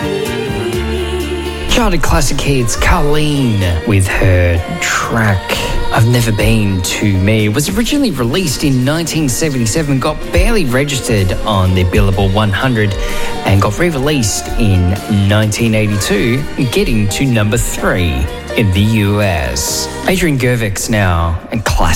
Charted classic hits, Carlene with her track I've Never Been To Me. It was originally released in 1977, got barely registered on the Billboard 100 and got re-released in 1982, getting to number 3 in the US. Adrian Gervix now and classic.